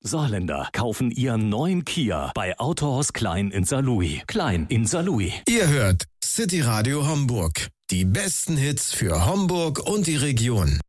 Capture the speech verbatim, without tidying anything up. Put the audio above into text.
Saarländer kaufen ihren neuen Kia bei Autohaus Klein in Saarlouis. Klein in Saarlouis. Ihr hört City Radio Homburg. Die besten Hits für Homburg und die Region.